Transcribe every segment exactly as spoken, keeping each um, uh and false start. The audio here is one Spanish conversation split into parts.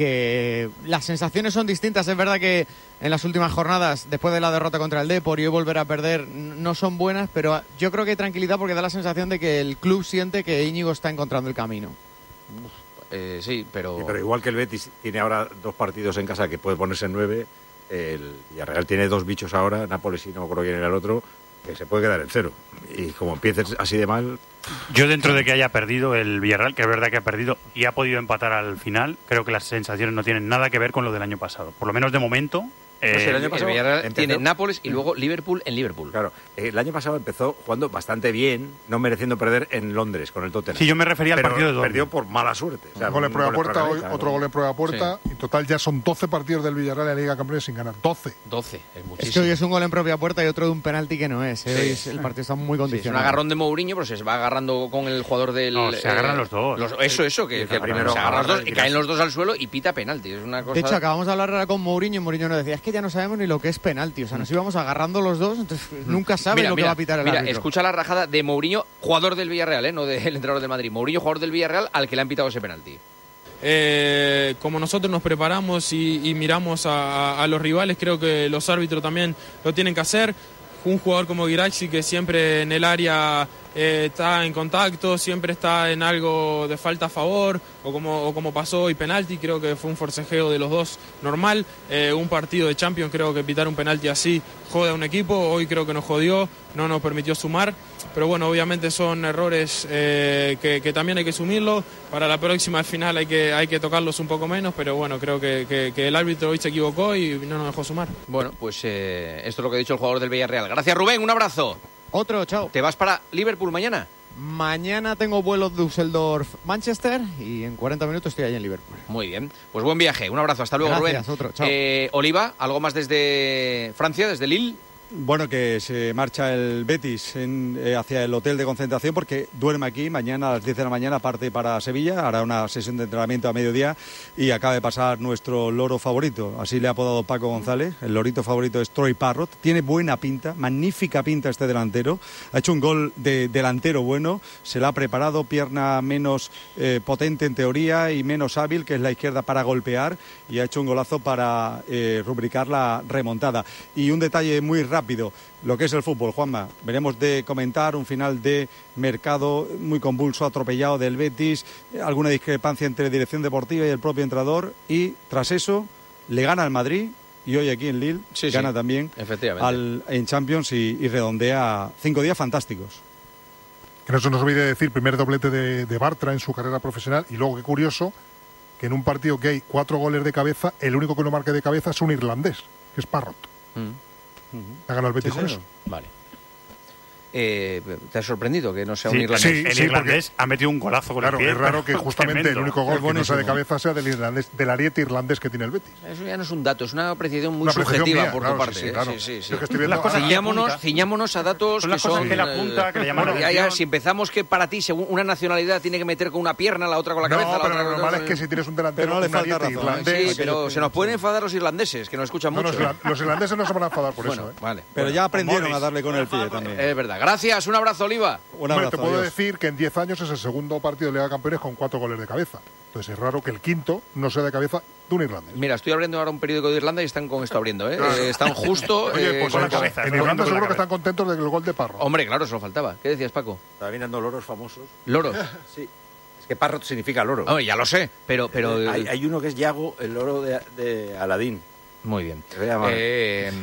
que las sensaciones son distintas. Es verdad que en las últimas jornadas, después de la derrota contra el Depor y hoy volver a perder, no son buenas, pero yo creo que hay tranquilidad porque da la sensación de que el club siente que Íñigo está encontrando el camino. Eh, sí, pero... Sí, pero igual que el Betis tiene ahora dos partidos en casa que puede ponerse en nueve, el Villarreal tiene dos bichos ahora, Nápoles y no creo quién era el otro, que se puede quedar en cero. Y como empieces así de mal... Yo dentro de que haya perdido el Villarreal, que es verdad que ha perdido y ha podido empatar al final, creo que las sensaciones no tienen nada que ver con lo del año pasado. Por lo menos de momento... Eh, pues el año pasado el Villarreal empezó... tiene Nápoles y luego Liverpool en Liverpool. Claro, el año pasado empezó jugando bastante bien, no mereciendo perder en Londres con el Tottenham. Sí, yo me refería al partido de Dortmund. Perdió por mala suerte. O sea, un gol en prueba puerta, hoy, claro. otro gol en prueba puerta. Sí. En total ya son doce partidos del Villarreal en la Liga de Campeones sin ganar. doce. doce, es muchísimo. Es que hoy es un gol en propia puerta y otro de un penalti que no es. ¿eh? Sí. Hoy es, el partido está muy condicionado. Sí, es un agarrón de Mourinho, pero se va agarrando con el jugador del... No, se agarran eh, los dos. Los, eso, eso, que, que primero se agarran los dos y caen los dos al suelo y pita penalti. Es una cosa... De hecho, acabamos de hablar ahora con Mourinho y Mourinho nos decía, es que ya no sabemos ni lo que es penalti. O sea, nos íbamos agarrando los dos, entonces nunca sabe mira, lo que mira, va a pitar el mira, árbitro. Escucha la rajada de Mourinho, jugador del Villarreal, ¿eh? No del entrenador del Madrid. Mourinho, jugador del Villarreal, al que le han pitado ese penalti. Eh, como nosotros nos preparamos y, y miramos a, a, a los rivales, creo que los árbitros también lo tienen que hacer. Un jugador como Guiraxi, que siempre en el área eh, está en contacto, siempre está en algo de falta a favor, o como, o como pasó hoy penalti, creo que fue un forcejeo de los dos normal. Eh, un partido de Champions, creo que pitar un penalti así jode a un equipo, hoy creo que nos jodió, no nos permitió sumar, pero bueno, obviamente son errores eh, que, que también hay que asumirlo. Para la próxima al final hay que, hay que tocarlos un poco menos, pero bueno, creo que, que, que el árbitro hoy se equivocó y no nos dejó sumar. Bueno, pues eh, esto es lo que ha dicho el jugador del Villarreal. Gracias, Rubén, un abrazo. Otro, chao. ¿Te vas para Liverpool mañana? Mañana tengo vuelo de Düsseldorf-Manchester y en cuarenta minutos estoy ahí en Liverpool. Muy bien, pues buen viaje, un abrazo, hasta luego. Gracias, Rubén. Otro, chao. Eh, Oliva, ¿algo más desde Francia, desde Lille? Bueno, que se marcha el Betis en, eh, hacia el hotel de concentración porque duerme aquí. Mañana a las diez de la mañana parte para Sevilla, hará una sesión de entrenamiento a mediodía y acaba de pasar nuestro loro favorito. Así le ha apodado Paco González. El lorito favorito es Troy Parrott. Tiene buena pinta, magnífica pinta este delantero. Ha hecho un gol de delantero bueno. Se la ha preparado, pierna menos eh, potente en teoría y menos hábil, que es la izquierda, para golpear. Y ha hecho un golazo para eh, rubricar la remontada. Y un detalle muy rápido. Rápido, lo que es el fútbol, Juanma. Veremos de comentar un final de mercado muy convulso, atropellado del Betis, alguna discrepancia entre dirección deportiva y el propio entrenador, y tras eso le gana al Madrid y hoy aquí en Lille sí, gana sí, también efectivamente. Al, en Champions y, y redondea cinco días fantásticos. Que no se nos olvide decir, primer doblete de, de Bartra en su carrera profesional, y luego, qué curioso, que en un partido que hay cuatro goles de cabeza, el único que no marque de cabeza es un irlandés, que es Parrott. Mm. Ha ganado el Betis con eso. Vale. Eh, ¿Te ha sorprendido que no sea sí, un irlandés? Sí, el sí, irlandés ha metido un golazo con claro, el pie. Es raro que justamente tremendo. el único gol que no sea de cabeza sea del irlandés, del ariete irlandés que tiene el Betis. Eso ya no es un dato, es una apreciación muy una apreciación subjetiva mía, por claro, tu parte. Sí, sí, ¿eh? claro. sí, sí, sí. Yo que estoy viendo, las ciñámonos, ciñámonos a datos son las que cosas son... que la punta, que le llaman bueno, la ya, ya, si empezamos que para ti, según una nacionalidad, tiene que meter con una pierna, la otra con la no, cabeza... pero la otra, lo normal la... es que si tienes un delantero, pero no le un falta ariete razón. irlandés... Sí, pero se nos pueden enfadar los irlandeses, que nos escuchan no, mucho. No, los irlandeses no se van a enfadar por bueno, eso. ¿eh? Vale. Pero bueno, ya aprendieron a darle con el pie también. Es verdad. Gracias, un abrazo, Oliva. Un abrazo, Hombre, te puedo adiós. decir que en diez años es el segundo partido de Liga de Campeones con cuatro goles de cabeza. Entonces es raro que el quinto no sea de cabeza de un irlandés. Mira, estoy abriendo ahora un periódico de Irlanda y están con esto abriendo, ¿eh? Claro. eh están justo... Oye, eh, pues con la en, cabeza, en ¿no? Irlanda Con la seguro que cabeza. están contentos del gol de Parrott. Hombre, claro, eso lo faltaba. ¿Qué decías, Paco? Estaba mirando loros famosos. ¿Loros? Sí. Es que Parrot significa loro. Hombre, ya lo sé, pero... pero... Eh, hay, hay uno que es Yago, el loro de, de Aladín. Muy bien. Te voy a llamar. Eh,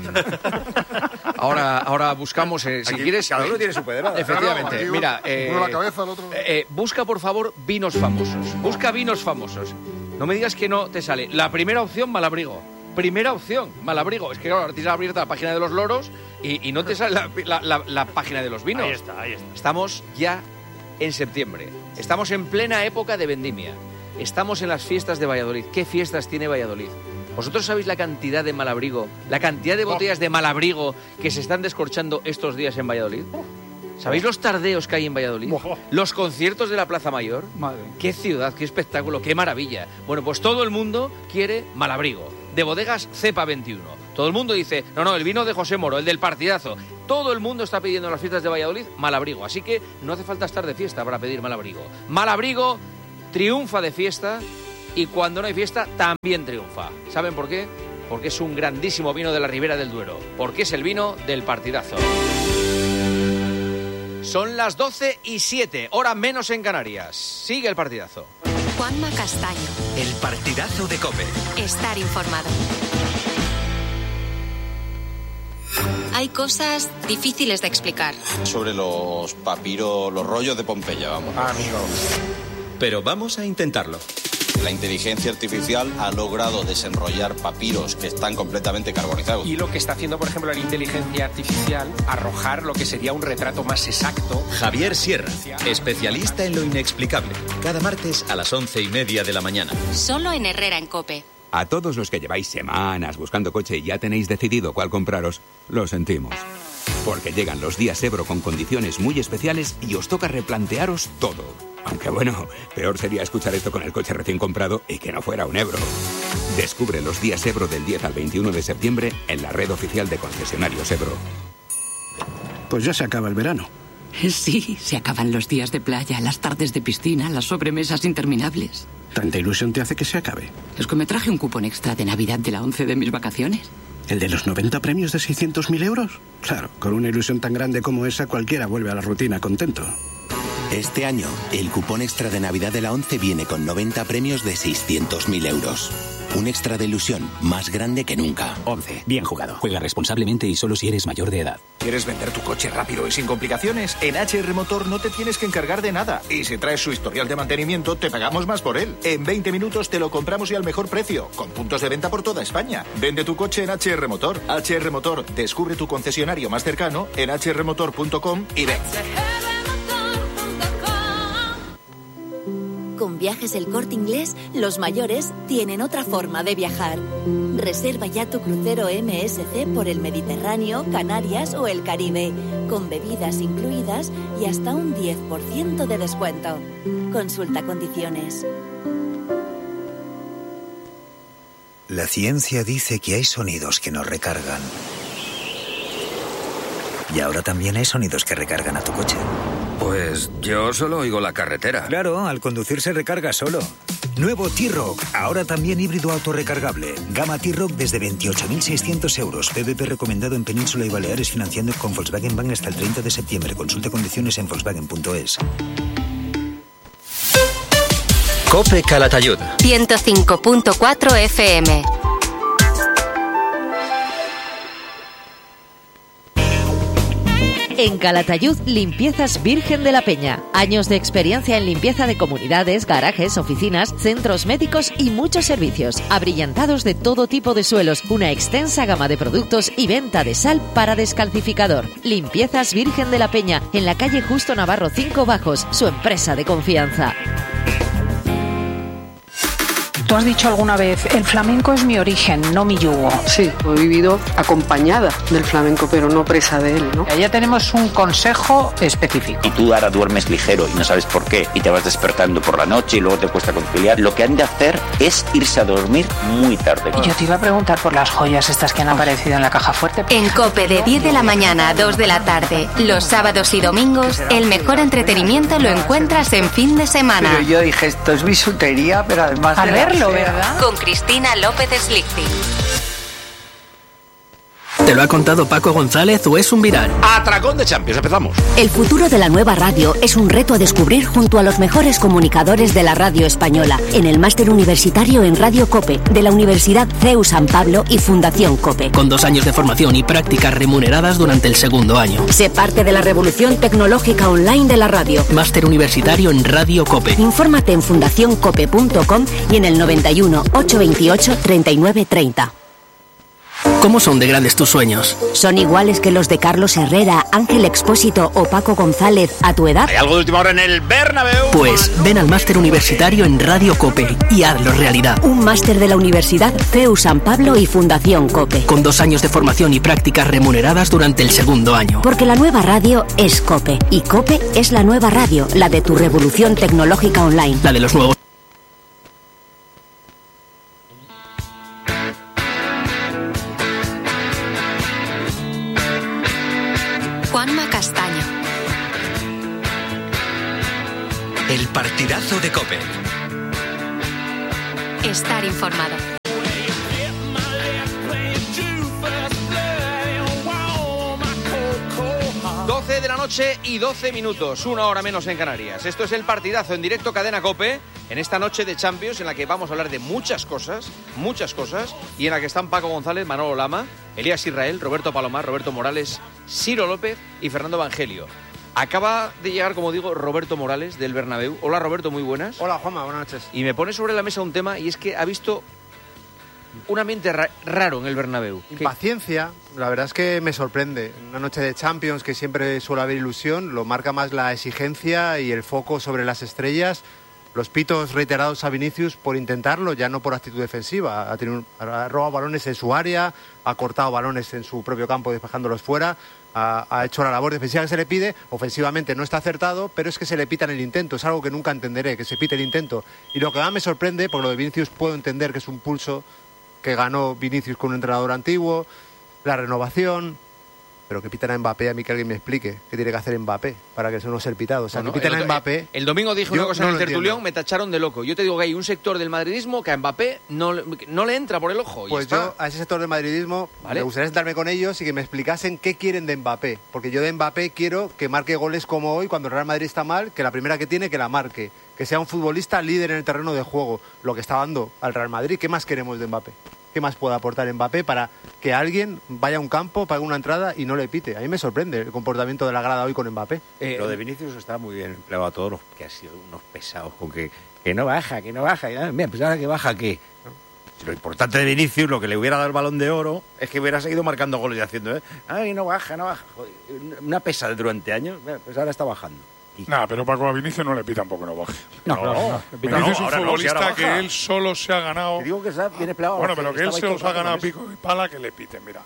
ahora, ahora buscamos, eh, si Aquí quieres... cada uno tiene su pedrada. Efectivamente. Claro, aquí Mira, eh, uno la cabeza, el otro... eh, busca, por favor, vinos famosos. Busca vinos famosos. No me digas que no te sale. La primera opción, Malabrigo. Primera opción, Malabrigo. Es que claro, ahora tienes abierta la página de los loros y, y no te sale la, la, la, la página de los vinos. Ahí está, ahí está. Estamos ya en septiembre. Estamos en plena época de vendimia. Estamos en las fiestas de Valladolid. ¿Qué fiestas tiene Valladolid? ¿Vosotros sabéis la cantidad de Malabrigo, la cantidad de botellas de Malabrigo que se están descorchando estos días en Valladolid? ¿Sabéis los tardeos que hay en Valladolid? Los conciertos de la Plaza Mayor. Madre. ¡Qué ciudad, qué espectáculo, qué maravilla! Bueno, pues todo el mundo quiere Malabrigo, de bodegas Cepa veintiuno. Todo el mundo dice, no, no, el vino de José Moro, el del partidazo. Todo el mundo está pidiendo en las fiestas de Valladolid Malabrigo, así que no hace falta estar de fiesta para pedir Malabrigo. Malabrigo triunfa de fiesta y cuando no hay fiesta también triunfa. ¿Saben por qué? Porque es un grandísimo vino de la Ribera del Duero, porque es el vino del partidazo. Son las doce y siete, hora menos en Canarias. Sigue el partidazo. Juanma Castaño. El partidazo de COPE. Estar informado. Hay cosas difíciles de explicar. Sobre los papiros, los rollos de Pompeya, vamos. Ah, amigo. Pero vamos a intentarlo. La inteligencia artificial ha logrado desenrollar papiros que están completamente carbonizados. Y lo que está haciendo, por ejemplo, la inteligencia artificial, arrojar lo que sería un retrato más exacto. Javier Sierra, especialista en lo inexplicable. Cada martes a las once y media de la mañana. Solo en Herrera en COPE. A todos los que lleváis semanas buscando coche y ya tenéis decidido cuál compraros, lo sentimos. Porque llegan los días Ebro con condiciones muy especiales y os toca replantearos todo. Aunque bueno, peor sería escuchar esto con el coche recién comprado y que no fuera un Ebro. Descubre los días Ebro del diez al veintiuno de septiembre en la red oficial de concesionarios Ebro. Pues ya se acaba el verano. Sí, se acaban los días de playa, las tardes de piscina, las sobremesas interminables. ¿Tanta ilusión te hace que se acabe? Es que me traje un cupón extra de Navidad de la once de mis vacaciones. ¿El de los noventa premios de seiscientos mil euros? Claro, con una ilusión tan grande como esa, cualquiera vuelve a la rutina contento. Este año, el cupón extra de Navidad de la once viene con noventa premios de seiscientos mil euros. Un extra de ilusión más grande que nunca. once. Bien jugado. Juega responsablemente y solo si eres mayor de edad. ¿Quieres vender tu coche rápido y sin complicaciones? En H R Motor no te tienes que encargar de nada. Y si traes su historial de mantenimiento, te pagamos más por él. En veinte minutos te lo compramos y al mejor precio. Con puntos de venta por toda España. Vende tu coche en H R Motor. H R Motor. Descubre tu concesionario más cercano en h r motor punto com y ven. Con Viajes El Corte Inglés, los mayores tienen otra forma de viajar. Reserva ya tu crucero M S C por el Mediterráneo, Canarias o el Caribe, con bebidas incluidas y hasta un diez por ciento de descuento. Consulta condiciones. La ciencia dice que hay sonidos que nos recargan. Y ahora también hay sonidos que recargan a tu coche. Pues yo solo oigo la carretera. Claro, al conducir se recarga solo. Nuevo T-Roc, ahora también híbrido autorrecargable. Gama T-Roc desde veintiocho mil seiscientos euros. P V P recomendado en Península y Baleares, financiando con Volkswagen Bank hasta el treinta de septiembre. Consulte condiciones en volkswagen punto es. COPE Calatayud. ciento cinco punto cuatro F M. En Calatayud, Limpiezas Virgen de la Peña. Años de experiencia en limpieza de comunidades, garajes, oficinas, centros médicos y muchos servicios. Abrillantados de todo tipo de suelos. Una extensa gama de productos y venta de sal para descalcificador. Limpiezas Virgen de la Peña, en la calle Justo Navarro cinco Bajos, su empresa de confianza. Tú has dicho alguna vez, el flamenco es mi origen, no mi yugo. Sí, he vivido acompañada del flamenco, pero no presa de él, ¿no? Ya tenemos un consejo específico. Y tú ahora duermes ligero y no sabes por qué, y te vas despertando por la noche y luego te cuesta conciliar, lo que han de hacer es irse a dormir muy tarde. Y yo te iba a preguntar por las joyas estas que han aparecido en la caja fuerte. En COPE de diez de la mañana a dos de la tarde, los sábados y domingos, el mejor entretenimiento lo encuentras en fin de semana. Pero yo dije, esto es bisutería, pero además... A de verlo, ¿verdad? Con Cristina López Slichting. ¿Te lo ha contado Paco González o es un viral? Atracón de Champions, empezamos. El futuro de la nueva radio es un reto a descubrir junto a los mejores comunicadores de la radio española en el máster universitario en Radio COPE de la Universidad C E U San Pablo y Fundación COPE. Con dos años de formación y prácticas remuneradas durante el segundo año. Sé parte de la revolución tecnológica online de la radio. Máster universitario en Radio COPE. Infórmate en fundación cope punto com y en el noventa y uno, ochocientos veintiocho, treinta y nueve treinta. ¿Cómo son de grandes tus sueños? ¿Son iguales que los de Carlos Herrera, Ángel Expósito o Paco González a tu edad? ¿Hay algo de última hora en el Bernabéu? Pues ven al máster universitario en Radio COPE y hazlo realidad. Un máster de la Universidad C E U San Pablo y Fundación COPE. Con dos años de formación y prácticas remuneradas durante el segundo año. Porque la nueva radio es COPE y COPE es la nueva radio, la de tu revolución tecnológica online. La de los nuevos. Juanma Castaño. El partidazo de COPE. estar informado. doce de la noche y doce minutos, una hora menos en Canarias. Esto es el partidazo en directo Cadena COPE, en esta noche de Champions en la que vamos a hablar de muchas cosas, muchas cosas, y en la que están Paco González, Manolo Lama, Elías Israel, Roberto Palomar, Roberto Morales, Ciro López y Fernando Evangelio. Acaba de llegar, como digo, Roberto Morales del Bernabéu. Hola, Roberto, muy buenas. Hola, Juanma, buenas noches. Y me pone sobre la mesa un tema, y es que ha visto un ambiente ra- raro en el Bernabéu. Impaciencia, la verdad es que me sorprende. Una noche de Champions que siempre suele haber ilusión, lo marca más la exigencia y el foco sobre las estrellas. Los pitos reiterados a Vinicius por intentarlo, ya no por actitud defensiva. Ha, tenido, ha robado balones en su área, ha cortado balones en su propio campo despejándolos fuera, ha, ha hecho la labor defensiva que se le pide. Ofensivamente no está acertado, pero es que se le pita en el intento. Es algo que nunca entenderé, que se pite el intento. Y lo que más me sorprende, porque lo de Vinicius puedo entender que es un pulso que ganó Vinicius con un entrenador antiguo, la renovación, pero que pitan a Mbappé, a mí que alguien me explique qué tiene que hacer Mbappé para que eso no sea pitado. O sea, Bueno, que pitan el, a Mbappé. El domingo dije una cosa no en el tertulión, entiendo. me tacharon de loco. Yo te digo que hay un sector del madridismo que a Mbappé no, no le entra por el ojo. Y Pues está. yo a ese sector del madridismo ¿Vale? me gustaría sentarme con ellos y que me explicasen qué quieren de Mbappé. Porque yo de Mbappé quiero que marque goles como hoy, cuando el Real Madrid está mal, que la primera que tiene, que la marque. Que sea un futbolista líder en el terreno de juego, lo que está dando al Real Madrid. ¿Qué más queremos de Mbappé? ¿Qué más puede aportar Mbappé para que alguien vaya a un campo, pague una entrada y no le pite? A mí me sorprende el comportamiento de la grada hoy con Mbappé. Eh, lo de Vinicius está muy bien empleado a todos los que han sido unos pesados con que, que no baja, que no baja. Y, ah, mira, pues ahora que baja, ¿qué? Si lo importante de Vinicius, lo que le hubiera dado el Balón de Oro, es que hubiera seguido marcando goles y haciendo, ¿eh? Ay, no baja, no baja. Joder, una pesa durante años, pues ahora está bajando. Nada, pero Paco, a Vinicius no le pita un poco no baje. No, no, no. Vinicius No, es un ahora no, futbolista si ahora que baja. él solo se ha ganado. Te digo que está bien empleado. Bueno, pero que él estaba se ahí los ha todo el ganado a rato con pico y pala que le piten. Mira,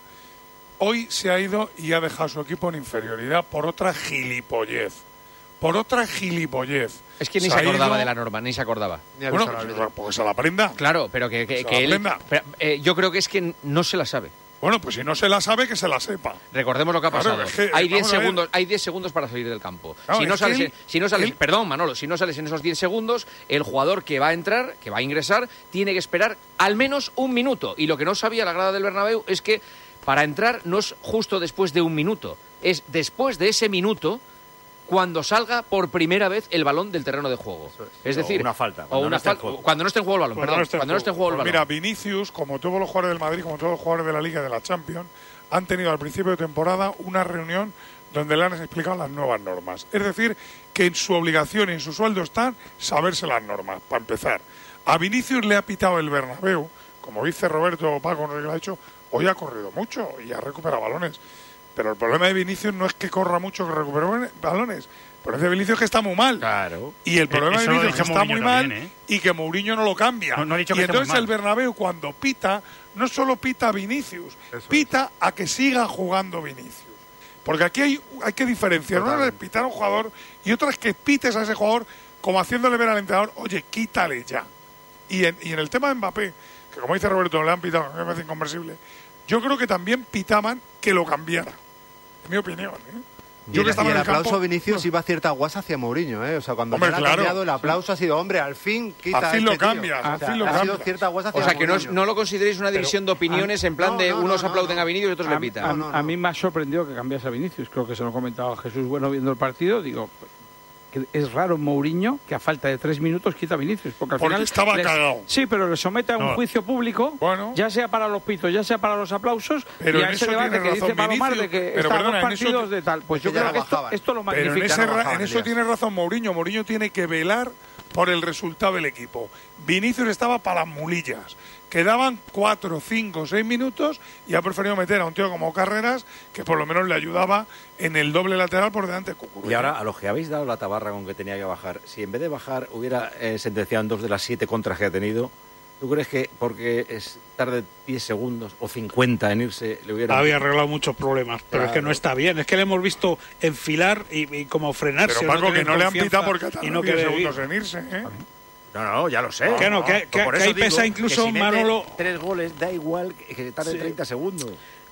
hoy se ha ido y ha dejado a su equipo en inferioridad por otra gilipollez. Por otra gilipollez. Es que ni Se se, ha acordaba ido- de la norma, ni se acordaba. Bueno, pues se la aprenda. Claro, pero que, que, Se que la él... aprenda. pero, eh, yo creo que es que no se la sabe. Bueno, pues si no se la sabe, que se la sepa. Recordemos lo que ha Claro, pasado. es que, hay diez vamos a ver. segundos, hay diez segundos para salir del campo. Claro, si no es que sales, él- en- si no sales, él- perdón, Manolo, si no sales en esos diez segundos, el jugador que va a entrar, que va a ingresar, tiene que esperar al menos un minuto. Y lo que no sabía la grada del Bernabéu es que para entrar no es justo después de un minuto, es después de ese minuto cuando salga por primera vez el balón del terreno de juego. Es, O decir, una falta, o cuando una no esté en fal- juego. cuando no esté en juego el balón, perdón, cuando no esté en juego el Pues balón. mira, Vinicius, como todos los jugadores del Madrid, como todos los jugadores de la Liga y de la Champions, han tenido al principio de temporada una reunión donde le han explicado las nuevas normas. Es decir, que en su obligación y en su sueldo están saberse las normas, para empezar. A Vinicius le ha pitado el Bernabéu, como dice Roberto Paco, no sé qué le ha hecho, hoy ha corrido mucho y ha recuperado balones. Pero el problema de Vinicius no es que corra mucho, que recupere balones. El problema de Vinicius es que está muy mal. Claro. Y el problema de Eso lo Vinicius es que dice está Mourinho muy mal también, ¿eh? y que Mourinho no lo cambia. No, no he dicho y que esté muy entonces mal. el Bernabéu, cuando pita, no solo pita a Vinicius, pita a que siga jugando Vinicius. Porque aquí hay, hay que diferenciar. Una es pitar a un jugador y otra es que pites a ese jugador como haciéndole ver al entrenador, oye, quítale ya. Y en, y en el tema de Mbappé, que como dice Roberto, le han pitado, me parece inconversible, yo creo que también pitaban que lo cambiara. En mi opinión, ¿eh? Y Yo el, que estaba y en el el campo- aplauso a Vinicius iba a cierta guasa hacia Mourinho, ¿eh? O sea, cuando Hombre, se le ha claro. cambiado el aplauso ha sido, hombre, al fin quita Al fin a lo este tío. cambias, O sea, al fin lo ha sido cambias. cierta guasa hacia O sea, que no, es- Mourinho. no lo consideréis una división de opiniones en plan no, de no, unos no, aplauden no. a Vinicius y otros A, le pitan. a- a mí me ha sorprendido que cambiase a Vinicius. Creo que se lo comentaba Jesús Bueno viendo el partido. Digo, que es raro Mourinho que a falta de tres minutos quita a Vinicius. Porque al Porque final estaba le- cagado. Sí, pero le somete a un No. juicio público, Bueno. ya sea para los pitos, ya sea para los aplausos, Pero y a en ese eso debate tiene que dice razón Palomar de Vinicius. que Pero está a perdona, dos en eso partidos ti- de tal. Pues es yo que ya creo la que esto, bajaban. esto lo Pero en, magnifica. ese no ra- bajaban, en eso Elías. tiene razón Mourinho. Mourinho tiene que velar por el resultado del equipo. Vinicius estaba para las mulillas. Quedaban cuatro, cinco, seis minutos y ha preferido meter a un tío como Carreras, que por lo menos le ayudaba en el doble lateral por delante de Cucurella. Y ahora, a los que habéis dado la tabarra con que tenía que bajar, si en vez de bajar hubiera eh, sentenciado en dos de las siete contras que ha tenido, ¿tú crees que porque es tarde diez segundos o cincuenta en irse le hubiera... Había arreglado muchos problemas, pero Claro. es que no está bien. Es que le hemos visto enfilar y, y como frenarse. Pero Paco, tener que no le han confianza pitado porque y tardan no diez querer segundos ir. en irse, ¿eh? No, no, ya lo sé. Que no, que- que- Por que eso ahí pesa digo incluso que si mete Manolo- tres goles, da igual que que tarde Sí. treinta segundos.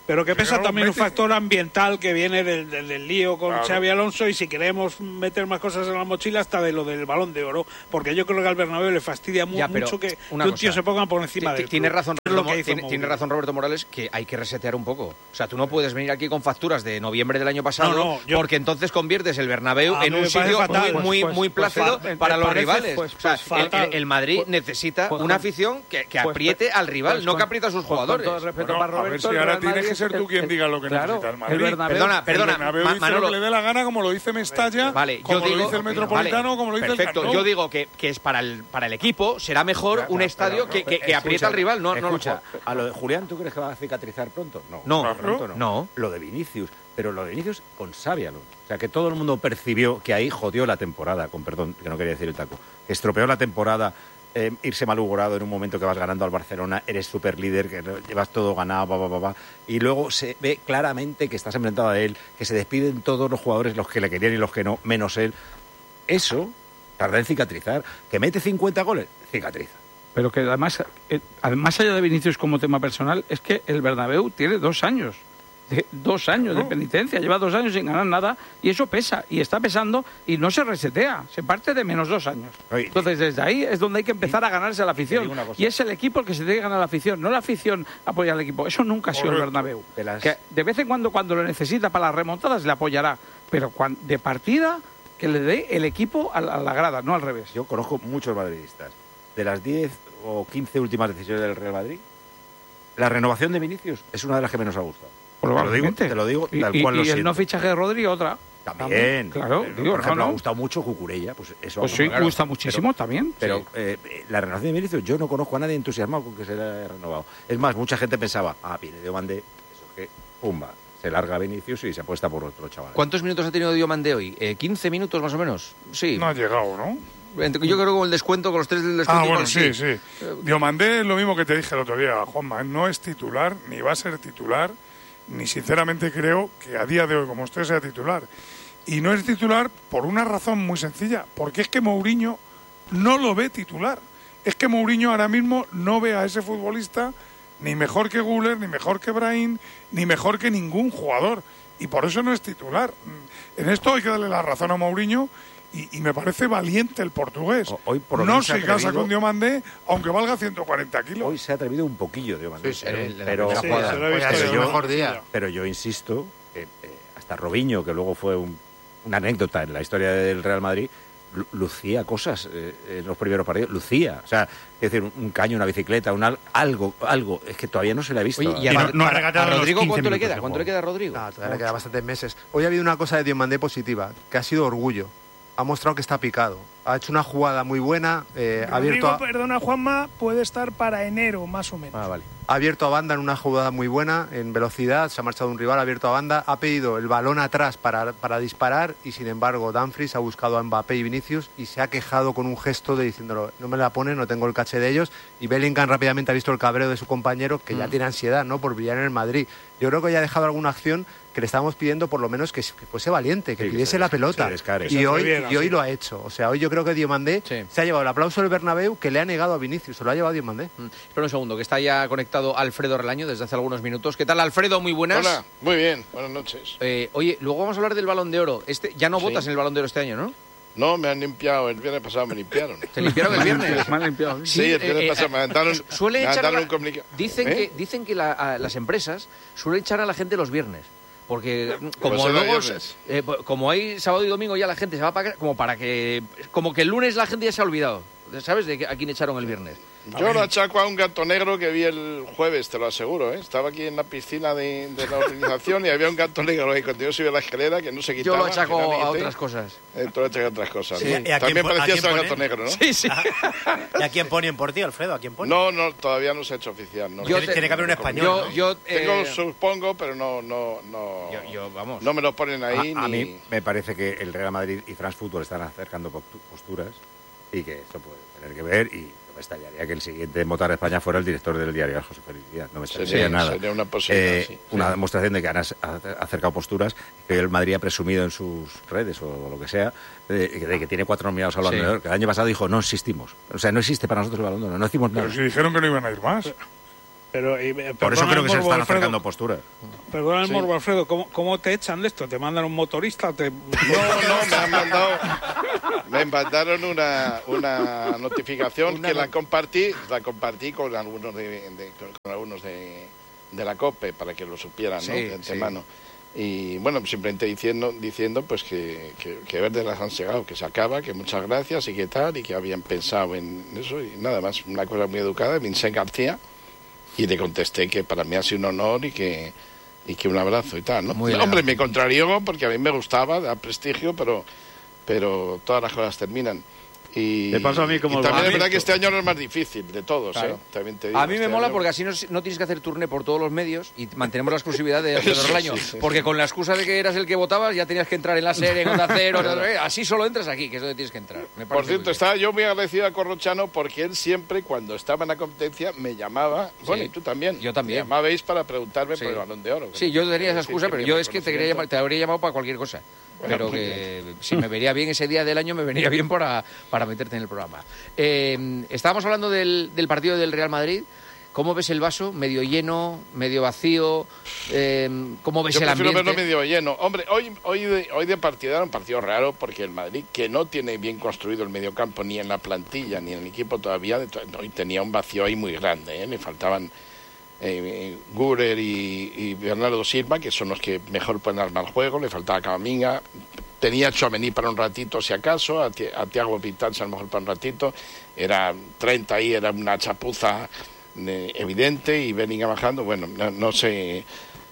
Pero que pesa no también un mete. factor ambiental que viene del, del, del lío con Claro. Xabi Alonso, y si queremos meter más cosas en la mochila, hasta de lo del Balón de Oro, porque yo creo que al Bernabéu le fastidia mu Ya, pero mucho que, una que un cosa. tío se ponga por encima Ti- del Tiene club. razón, Es lo Roberto, que hizo tiene, tiene Mourinho. razón Roberto Morales, que hay que resetear un poco. O sea, tú no puedes venir aquí con facturas de noviembre del año pasado, No, no, yo- porque entonces conviertes el Bernabéu A en mí un me parece sitio fatal. muy, muy, Pues- muy pues plácido fa- para me los parece, rivales. pues- o sea, pues el- fatal. el, el Madrid Pues- necesita pues- una afición que, que pues- apriete al rival, pues no con- que apriete a sus pues con jugadores. todo respeto Bueno, para a ver Roberto, si el ahora Real tienes Madrid que es ser tú el- quien el- diga lo que claro, necesita el el Madrid. Bernabéu- Perdona, perdona, El Bernabéu Ma- dice Manolo- lo que le dé la gana, como lo dice Mestalla, Vale, yo como digo, lo dice el Metropolitano, vale, como lo dice perfecto. el Camp Nou. Yo digo que, que es para el para el equipo, será mejor un estadio que, que, que aprieta al rival, no, no Escucha, a lo de Julián, ¿tú crees que va a cicatrizar pronto? No, No, pronto no. no. Lo de Vinicius, pero lo de Vinicius con Xabi Alonso. O sea, que todo el mundo percibió que ahí jodió la temporada, con perdón, que no quería decir el taco, que estropeó la temporada, eh, irse malhumorado en un momento que vas ganando al Barcelona, eres super líder, que lo- llevas todo ganado, va, va, va, va, y luego se ve claramente que estás enfrentado a él, que se despiden todos los jugadores, los que le querían y los que no, menos él. Eso tarda en cicatrizar. Que mete cincuenta goles, cicatriza. Pero que además, eh, más allá de Vinicius como tema personal, es que el Bernabéu tiene dos años. De, dos años de penitencia, lleva dos años sin ganar nada y eso pesa, y está pesando y no se resetea, se parte de menos dos años. Entonces desde ahí es donde hay que empezar a ganarse a la afición, y es el equipo el que se tiene que ganar a la afición, no la afición apoya al equipo. Eso nunca ha sido el Bernabéu. De las- Que de vez en cuando, cuando lo necesita para las remontadas, le apoyará, pero cuan- de partida que le dé el equipo a la, a la grada, no al revés. Yo conozco muchos madridistas. De las diez o quince últimas decisiones del Real Madrid, la renovación de Vinicius es una de las que menos ha gustado. Te lo digo, Probablemente. te lo digo Y, tal y- cual lo y el siento. no fichaje de Rodri, otra. También. Claro, Eh, digo, por ejemplo, no, no. ha gustado mucho Cucurella, pues eso. Pues sí, claro. gusta muchísimo también. Pero Sí. eh, eh, la renovación de Vinicius, yo no conozco a nadie entusiasmado con que se le haya renovado. Es más, mucha gente pensaba, ah, viene Diomandé, eso es que, pumba, se larga Vinicius y se apuesta por otro chaval. ¿Cuántos minutos ha tenido Diomandé hoy? Eh, ¿quince minutos más o menos? Sí. No ha llegado, ¿no? Entre- Yo creo que con el descuento, con los tres del descuento. Ah, bueno, igual sí, sí. Diomandé es lo mismo que te dije el otro día, Juanma. No es titular, ni va a ser titular, ni sinceramente creo que a día de hoy, como usted, sea titular. Y no es titular por una razón muy sencilla, porque es que Mourinho no lo ve titular. Es que Mourinho ahora mismo no ve a ese futbolista ni mejor que Güler, ni mejor que Brahim, ni mejor que ningún jugador. Y por eso no es titular. En esto hay que darle la razón a Mourinho. Y, y me parece valiente el portugués. Hoy por lo No menos se ha casa atrevido- con Diomandé, aunque valga ciento cuarenta kilos. Hoy se ha atrevido un poquillo Diomandé. Sí, sí, el- la pero, primera jugada. Sí, se lo he visto pero yo. yo, mejor día. pero yo insisto, que eh, hasta Robinho, que luego fue un- una anécdota en la historia del Real Madrid, lu- lucía cosas eh, en los primeros partidos, lucía, o sea, es decir, un, un caño, una bicicleta, un al- algo, algo, es que todavía no se le ha visto. Oye, ¿y a, Y no- Rod- no ha a- regateado a los Rodrigo quince cuánto le minutos queda? de ¿Cuánto juego. le queda a Rodrigo? Ah, todavía le queda bastantes meses. Hoy ha habido una cosa de Diomandé positiva, que ha sido orgullo. Ha mostrado que está picado. Ha hecho una jugada muy buena, eh, ha abierto Rodrigo, a, perdona Juanma, puede estar para enero más o menos. Ah, vale. ha abierto a banda en una jugada muy buena, en velocidad, se ha marchado un rival, ha abierto a banda, ha pedido el balón atrás para, para disparar y sin embargo Dumfries ha buscado a Mbappé y Vinicius y se ha quejado con un gesto de diciéndolo, no me la ponen, no tengo el caché de ellos, y Bellingham rápidamente ha visto el cabreo de su compañero que ya Mm. tiene ansiedad, ¿no?, por brillar en el Madrid. Yo creo que ya ha dejado alguna acción que le estábamos pidiendo por lo menos que, que fuese valiente, que Sí, que pidiese se- la se pelota. descare. Y Que se hoy, atreviera, y hoy sí. lo ha hecho. O sea, hoy yo creo que Diomandé Sí. se ha llevado el aplauso del Bernabéu que le ha negado a Vinicius, se lo ha llevado Diomandé. Mm. Espera un segundo, que está ya conectado Alfredo Relaño desde hace algunos minutos. ¿Qué tal, Alfredo? Muy buenas. Hola, muy bien, buenas noches. Eh, oye, luego vamos a hablar del Balón de Oro. Este, ya no Sí. votas en el Balón de Oro este año, ¿no? No, me han limpiado, el viernes pasado me limpiaron. ¿Te limpiaron el viernes? Me han limpiado. Sí, el viernes eh, pasado eh, me aventaron, su- suele me echar aventaron la- un comunicado. Dicen ¿Eh? que, dicen que la- a las empresas suelen echar a la gente los viernes. Porque mm, como Pues era luego, viernes. eh, pues, como hay sábado y domingo ya la gente se va para casa, como para que, como que el lunes la gente ya se ha olvidado. ¿Sabes de que- a quién echaron el viernes? Yo lo achaco a un gato negro que vi el jueves, te lo aseguro, ¿eh? Estaba aquí en la piscina de, de la organización y había un gato negro ahí cuando yo subí la escalera que no se Yo quitaba. lo achaco que era a amiguete. otras cosas. Eh, tú lo achacas a otras cosas. Sí. ¿no? ¿Y a quién También po- a parecía quién ser pone? gato negro, ¿no? Sí, sí. ¿Y a quién ponen por ti, Alfredo? ¿A quién ponen? No, no, todavía no se ha hecho oficial. No. Yo Tiene- te- tiene que haber un español, Yo, ¿no? yo tengo, eh, supongo, pero no, no, no. Yo, yo, vamos. No me lo ponen ahí a, a ni. mí me parece que el Real Madrid y France Football están acercando postu- posturas y que eso puede tener que ver, y no me extrañaría que el siguiente en votar a España fuera el director del diario, José Félix Díaz. No me extrañaría Sería- nada. sería una posibilidad, Eh, sí. Una Sí. demostración de que han as- ha acercado posturas, que el Madrid ha presumido en sus redes o lo que sea, de, de que tiene cuatro nominados al Balón Sí. de Oro, que el año pasado dijo no existimos. O sea, no existe para nosotros el Balón de Oro, no decimos nada. Pero si dijeron que no iban a ir más. Pero, y, Por eso creo que se morbo, están Alfredo, acercando posturas. Perdona el Sí. morbo, Alfredo, ¿cómo, ¿cómo te echan de esto? ¿Te mandan un motorista? Te... No, no, me han mandado, me mandaron una, una notificación Una que no- la compartí, la compartí con algunos de, de- con algunos de, de la COPE para que lo supieran, ¿no? Sí, De antemano. Y bueno, simplemente diciendo, diciendo pues que, que, que Verde las han llegado, que se acaba, que muchas gracias y que tal, y que habían pensado en eso y nada más, una cosa muy educada, Vincent García, y le contesté que para mí ha sido un honor y que y que un abrazo y tal, ¿no? Muy Hombre, elegante. me contrarió porque a mí me gustaba, da prestigio, pero pero todas las cosas terminan. Y, Me pasa a mí como y el también es Madrid. verdad que este año no es más difícil de todos, Claro. ¿eh? También te digo, A mí me este mola año- porque así no, no tienes que hacer turné por todos los medios y mantenemos la exclusividad de Sí, Alfredo Relaño. sí, sí, Porque sí. con la excusa de que eras el que votabas ya tenías que entrar en la serie, en Onda Cero, Claro. eh, así solo entras aquí, que es donde tienes que entrar. Me Por parece cierto, muy estaba yo muy agradecido a Corrochano porque él siempre, cuando estaba en la competencia, me llamaba. Bueno, y tú también. Yo también. Me llamabais para preguntarme Sí. por el Balón de Oro. bien. Sí, yo tenía esa Sí, excusa, que pero bien yo de es que te, quería conocimiento. llamar- te habría llamado para cualquier cosa. Bueno, Pero muy que si me vería bien ese día del año, me venía bien para, para meterte en el programa. Eh, estábamos hablando del, del partido del Real Madrid. ¿Cómo ves el vaso? ¿Medio lleno? ¿Medio vacío? Eh, ¿Cómo ves Yo el prefiero ambiente? verlo medio lleno. Hombre, hoy, hoy, de, hoy de partido era un partido raro porque el Madrid, que no tiene bien construido el mediocampo ni en la plantilla ni en el equipo todavía, de to- hoy tenía un vacío ahí muy grande. ¿eh? Le faltaban eh, Gurer y, y Bernardo Silva, que son los que mejor pueden armar el juego. Le faltaba Camavinga. Tenía a Tchouaméni para un ratito, si acaso. A, Ti- a Thiago Pintas a lo mejor para un ratito. Era treinta ahí, era una chapuza eh, evidente, y Bellingham bajando. Bueno, no, no sé.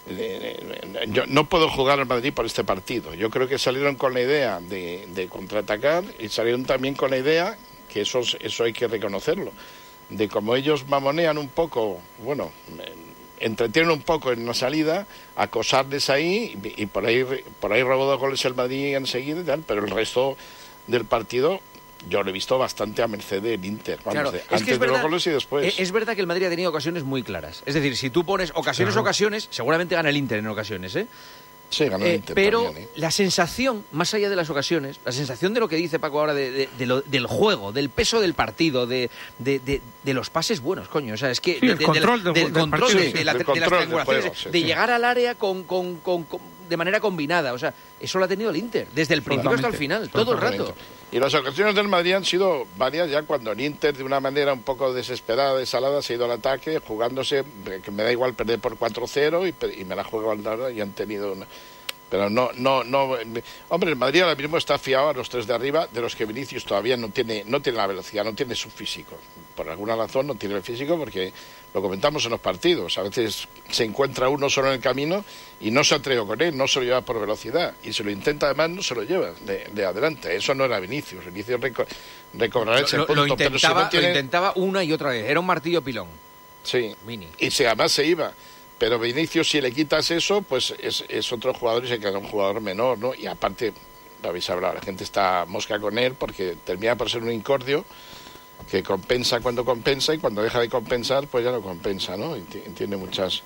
Eh, yo no puedo jugar al Madrid por este partido. Yo creo que salieron con la idea de, de contraatacar y salieron también con la idea, que eso, es- eso hay que reconocerlo, de como ellos mamonean un poco, bueno, eh, entretienen un poco en la salida, acosarles ahí y, y por ahí por ahí robó dos goles el Madrid enseguida y tal, pero el resto del partido yo lo he visto bastante a merced del Inter, vamos, Claro, de- es antes que es de los verdad, goles y después. eh, es verdad que el Madrid ha tenido ocasiones muy claras. Es decir, si tú pones ocasiones, Ajá. ocasiones, seguramente gana el Inter en ocasiones, ¿eh? Sí, ganó el Eh, Inter pero también, ¿eh? la sensación, más allá de las ocasiones, la sensación de lo que dice Paco ahora de, de- de lo- del juego, del peso del partido, de, de, de- de los pases buenos, coño. O sea, es que Sí, de- el de- control de- del- del del control partido, de, sí. de la- Del de las control del triangulaciones, juego, sí, de sí. llegar al área con, con- con- con- de manera combinada. O sea, eso lo ha tenido el Inter, desde el principio hasta el final, todo el rato. Y las ocasiones del Madrid han sido varias ya cuando el Inter, de una manera un poco desesperada, desalada, se ha ido al ataque, jugándose, que me da igual perder por cuatro cero y, pe- y me la juego al lado, y han tenido una... Pero no, no, no... Hombre, el Madrid ahora mismo está fiado a los tres de arriba, de los que Vinicius todavía no tiene, no tiene la velocidad, no tiene su físico. Por alguna razón no tiene el físico porque lo comentamos en los partidos. A veces se encuentra uno solo en el camino y no se atreve con él, no se lo lleva por velocidad. Y si lo intenta además no se lo lleva de, de adelante. Eso no era Vinicius. Vinicius reco recobrará ese Lo, punto. lo pero si intentaba, no tiene- lo intentaba una y otra vez. Era un martillo pilón. Sí, Mini. y si además se iba. Pero Vinicius, si le quitas eso, pues es, es otro jugador y se queda un jugador menor, ¿no? Y aparte, lo habéis hablado, la gente está mosca con él porque termina por ser un incordio que compensa cuando compensa y cuando deja de compensar, pues ya no compensa, ¿no? Y ti- tiene muchas...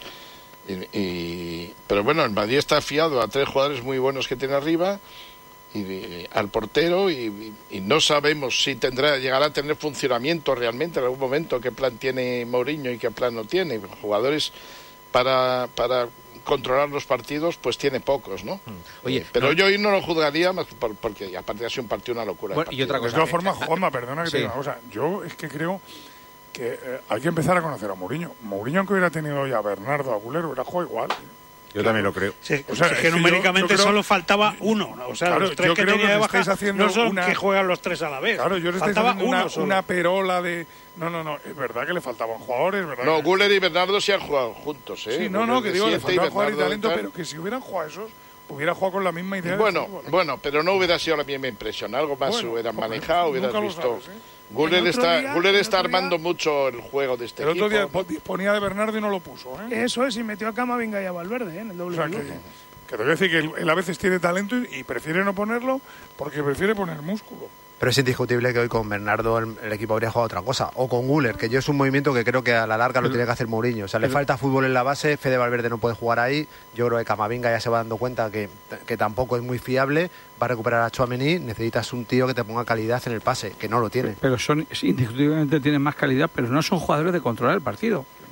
y- y- Pero bueno, el Madrid está fiado a tres jugadores muy buenos que tiene arriba y, y al portero y, y- y no sabemos si tendrá llegará a tener funcionamiento realmente en algún momento, qué plan tiene Mourinho y qué plan no tiene. Jugadores para, para controlar los partidos, pues tiene pocos, ¿no? Oye, Eh, pero no- yo hoy no lo juzgaría más por- porque aparte ha sido un partido una locura. Bueno, el y otra partido. De todas formas, Juanma, perdona que Sí. te diga una cosa. Yo es que creo que eh, hay que empezar a conocer a Mourinho. Mourinho, aunque hubiera tenido ya a Bernardo, a Gulero, hubiera jugado igual. Yo también lo creo. Sí, O sea, es es que que yo- numéricamente yo creo- solo faltaba uno, ¿no? O sea, Claro, los tres yo que creo tenía que de os baja estáis haciendo no son una- que juegan los tres a la vez. Claro, yo le estoy faltaba haciendo una, uno solo. una perola de... No, no, no, es verdad que le faltaban jugadores, ¿verdad? No, que... Guller y Bernardo sí han jugado juntos, ¿eh? Sí, no, no, Guller que de digo, le siete y faltaba jugadores y Bernardo talento, tal. pero que si hubieran jugado esos, hubiera jugado con la misma idea. de Bueno, fútbol. bueno, pero no hubiera sido la misma impresión. Algo más Bueno, hubieran joder, manejado, hubieras nunca lo visto. sabes, ¿eh? Guller El otro está, día- Guller el está otro día- armando mucho el juego de este El otro equipo. día disponía de Bernardo y no lo puso, ¿eh? Eso es, y metió a Camavinga y a Valverde, ¿eh? En el doble O sea, que, pivote. que te voy a decir que él, él a veces tiene talento y, y prefiere no ponerlo porque prefiere poner músculo. Pero es indiscutible que hoy con Bernardo el, el equipo habría jugado otra cosa. O con Guller, que yo es un movimiento que creo que a la larga lo tiene que hacer Mourinho. O sea, le falta fútbol en la base, Fede Valverde no puede jugar ahí. Yo creo que Camavinga ya se va dando cuenta que, que tampoco es muy fiable. Va a recuperar a Tchouaméni, necesitas un tío que te ponga calidad en el pase, que no lo tiene. Pero son indiscutiblemente tienen más calidad, pero no son jugadores de controlar el partido.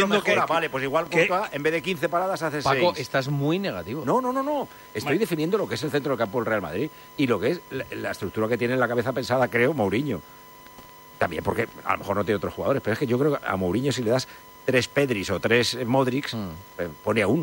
diciendo que... Vale, pues igual que- Courtois, en vez de quince paradas hace seis. Paco, estás muy negativo. No, no, no, no. Estoy definiendo lo que es el centro del campo del Real Madrid y lo que es la, la estructura que tiene en la cabeza pensada, creo, Mourinho. También porque a lo mejor no tiene otros jugadores, pero es que yo creo que a Mourinho si le das tres Pedris o tres Modrics, Mm. eh, pone a uno.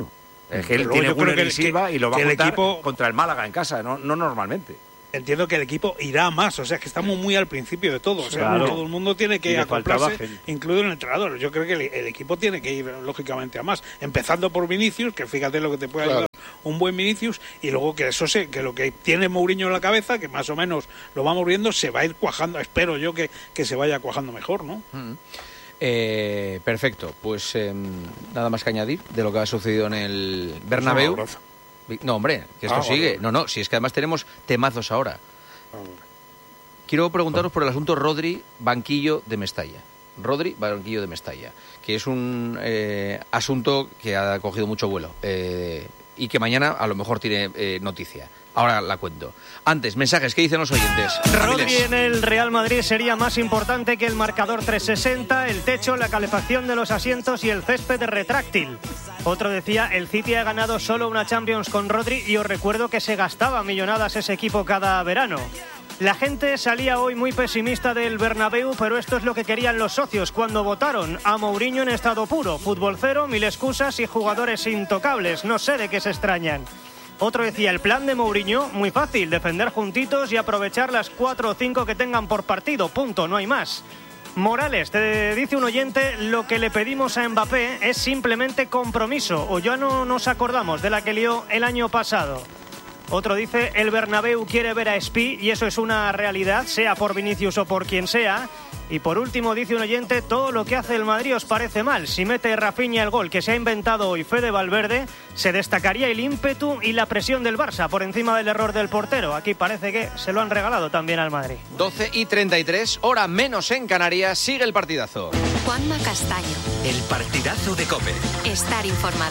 Es que él Pero tiene yo creo Guller que- y Silva que- y lo va que a el juntar equipo- contra el Málaga en casa, no, no normalmente. Entiendo que el equipo irá más, o sea, es que estamos muy al principio de todo, o sea, Claro. todo el mundo tiene Y que le faltaba acoplarse, gente. incluido el entrenador. Yo creo que el, el equipo tiene que ir, lógicamente, a más, empezando por Vinicius, que fíjate lo que te puede Claro. ayudar un buen Vinicius, y luego que eso sé, que lo que tiene Mourinho en la cabeza, que más o menos lo vamos viendo, se va a ir cuajando, espero yo que, que se vaya cuajando mejor, ¿no? Mm. Eh, perfecto, pues eh, nada más que añadir de lo que ha sucedido en el Bernabéu. Un abrazo. No, hombre, que esto Ah, vale, sigue. vale. No, no, si es que además tenemos temazos ahora. Quiero preguntaros por el asunto Rodri, banquillo de Mestalla. Rodri, banquillo de Mestalla, que es un eh, asunto que ha cogido mucho vuelo eh, y que mañana a lo mejor tiene eh, noticia. Ahora la cuento. Antes, mensajes, ¿qué dicen los oyentes? Rodri Avilés. en el Real Madrid sería más importante que el marcador trescientos sesenta, el techo, la calefacción de los asientos y el césped retráctil. Otro decía, el City ha ganado solo una Champions con Rodri y os recuerdo que se gastaba millonadas ese equipo cada verano. La gente salía hoy muy pesimista del Bernabéu, pero esto es lo que querían los socios cuando votaron a Mourinho en estado puro. Fútbol cero, mil excusas y jugadores intocables. No sé de qué se extrañan. Otro decía, el plan de Mourinho, muy fácil, defender juntitos y aprovechar las cuatro o cinco que tengan por partido. Punto, no hay más. Morales, te dice un oyente, lo que le pedimos a Mbappé es simplemente compromiso, o ya no nos acordamos de la que lió el año pasado. Otro dice, el Bernabéu quiere ver a Espi y eso es una realidad, sea por Vinicius o por quien sea. Y por último dice un oyente, todo lo que hace el Madrid os parece mal. Si mete Rafinha el gol que se ha inventado hoy Fede Valverde, se destacaría el ímpetu y la presión del Barça por encima del error del portero. Aquí parece que se lo han regalado también al Madrid. doce y treinta y tres, hora menos en Canarias, sigue el partidazo. Juanma Castaño. El partidazo de COPE. Estar informado.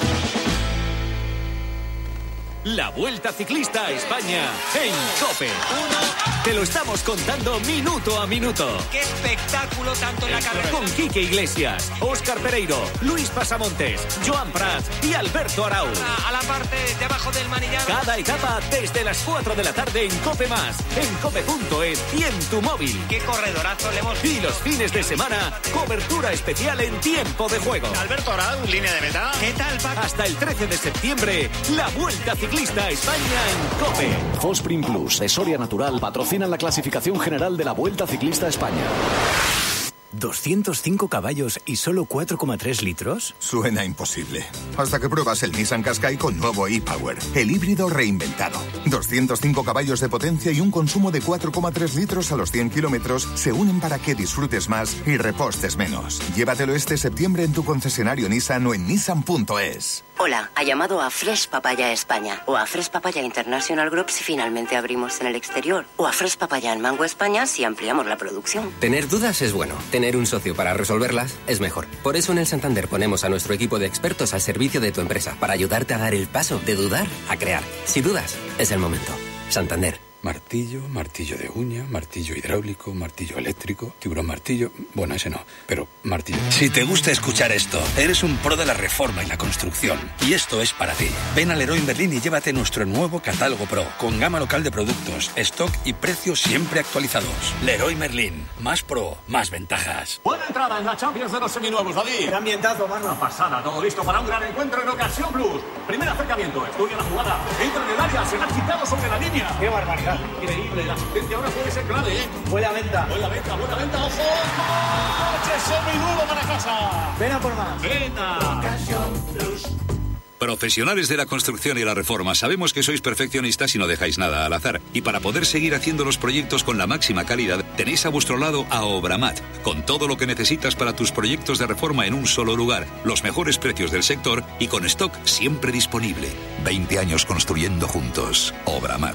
La Vuelta Ciclista a España en COPE. Te lo estamos contando minuto a minuto. ¡Qué espectáculo tanto en la carrera! Con Quique Iglesias, Óscar Pereiro, Luis Pasamontes, Joan Prats y Alberto Arau. A la parte de abajo del manillar. Cada etapa desde las cuatro de la tarde en COPE Más, en cope punto es y en tu móvil. ¡Qué corredorazo le hemos Y los fines de semana, cobertura especial en tiempo de juego. Alberto Arau, línea de meta. ¿Qué tal, Paco? Hasta el trece de septiembre, la Vuelta Ciclista a España en COPE. Fosprin Plus de Soria Natural patrocina la clasificación general de la Vuelta Ciclista a España. ¿doscientos cinco caballos y solo cuatro coma tres litros? Suena imposible. Hasta que pruebas el Nissan Qashqai con nuevo e-Power, el híbrido reinventado. doscientos cinco caballos de potencia y un consumo de cuatro coma tres litros a los cien kilómetros se unen para que disfrutes más y repostes menos. Llévatelo este septiembre en tu concesionario Nissan o en nissan punto es. Hola, ha llamado a Fresh Papaya España o a Fresh Papaya International Group si finalmente abrimos en el exterior o a Fresh Papaya en Mango España si ampliamos la producción. Tener dudas es bueno, tener un socio para resolverlas es mejor. Por eso en el Santander ponemos a nuestro equipo de expertos al servicio de tu empresa para ayudarte a dar el paso de dudar a crear. Si dudas, es el momento. Santander. Martillo, martillo de uña, martillo hidráulico, martillo eléctrico, tiburón martillo... Bueno, ese no, pero martillo. Si te gusta escuchar esto, eres un pro de la reforma y la construcción. Y esto es para ti. Ven a Leroy Merlin y llévate nuestro nuevo catálogo Pro, con gama local de productos, stock y precios siempre actualizados. Leroy Merlin. Más pro, más ventajas. Buena entrada en la Champions de los seminuevos, David. Qué ambientazo, mano. Una pasada, todo listo para un gran encuentro en Ocasión Plus. Primer acercamiento, estudia la jugada, entra en el área, se la ha quitado sobre la línea. Qué barbaridad. Increíble, la asistencia ahora puede ser clave, ¿eh? Buena venta. Buena venta, buena venta, ojo. ¡Coche semiduro para casa! Ven a por más. Venga. Profesionales de la construcción y la reforma, sabemos que sois perfeccionistas y no dejáis nada al azar. Y para poder seguir haciendo los proyectos con la máxima calidad, tenéis a vuestro lado a Obramat, con todo lo que necesitas para tus proyectos de reforma en un solo lugar, los mejores precios del sector y con stock siempre disponible. veinte años construyendo juntos. Obramat.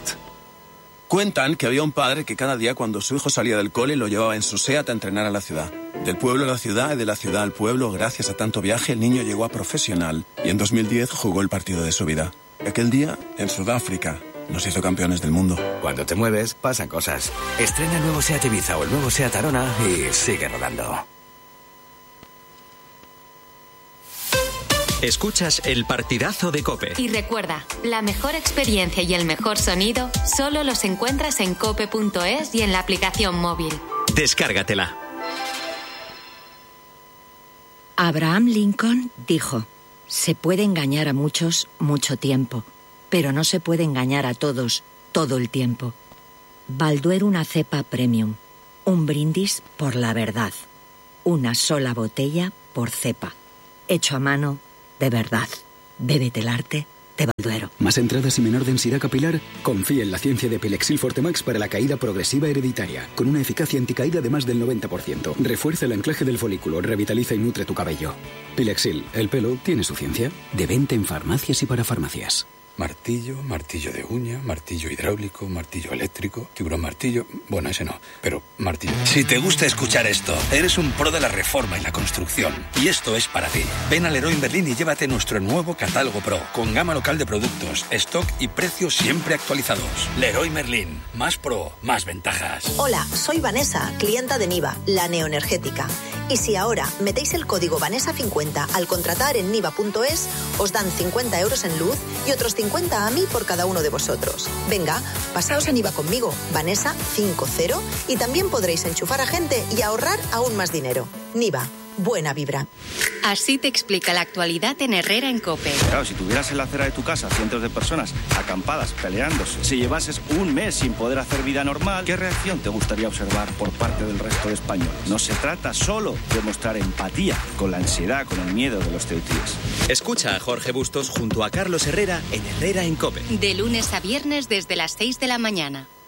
Cuentan que había un padre que cada día cuando su hijo salía del cole lo llevaba en su SEAT a entrenar a la ciudad. Del pueblo a la ciudad y de la ciudad al pueblo, gracias a tanto viaje, el niño llegó a profesional y en dos mil diez jugó el partido de su vida. Aquel día, en Sudáfrica, nos hizo campeones del mundo. Cuando te mueves, pasan cosas. Estrena el nuevo SEAT Ibiza o el nuevo SEAT Arona y sigue rodando. Escuchas el partidazo de COPE. Y recuerda, la mejor experiencia y el mejor sonido solo los encuentras en cope punto es y en la aplicación móvil. Descárgatela. Abraham Lincoln dijo: Se puede engañar a muchos mucho tiempo, pero no se puede engañar a todos todo el tiempo. Balduero, una cepa premium. Un brindis por la verdad. Una sola botella por cepa. Hecho a mano, de verdad. Bébete el arte de Balduero. ¿Más entradas y menor densidad capilar? Confía en la ciencia de Pilexil Fortemax para la caída progresiva hereditaria, con una eficacia anticaída de más del noventa por ciento. Refuerza el anclaje del folículo, revitaliza y nutre tu cabello. Pilexil, el pelo tiene su ciencia. De venta en farmacias y para farmacias. Martillo, martillo de uña, martillo hidráulico, martillo eléctrico, tiburón martillo... Bueno, ese no, pero martillo... Si te gusta escuchar esto, eres un pro de la reforma y la construcción. Y esto es para ti. Ven al Leroy Merlin y llévate nuestro nuevo catálogo Pro, con gama local de productos, stock y precios siempre actualizados. Leroy Merlin. Más pro, más ventajas. Hola, soy Vanessa, clienta de Niva, la neoenergética. Y si ahora metéis el código Vanessa cincuenta al contratar en niva punto es, os dan cincuenta euros en luz y otros cincuenta a mí por cada uno de vosotros. Venga, pasaos a Niva conmigo, Vanessa cincuenta, y también podréis enchufar a gente y ahorrar aún más dinero. Niva, buena vibra. Así te explica la actualidad en Herrera en COPE. Claro, si tuvieras en la acera de tu casa cientos de personas acampadas, peleándose, si llevases un mes sin poder hacer vida normal, ¿qué reacción te gustaría observar por parte del resto de españoles? No se trata solo de mostrar empatía con la ansiedad, con el miedo de los ceutíes. Escucha a Jorge Bustos junto a Carlos Herrera en Herrera en COPE. De lunes a viernes desde las seis de la mañana.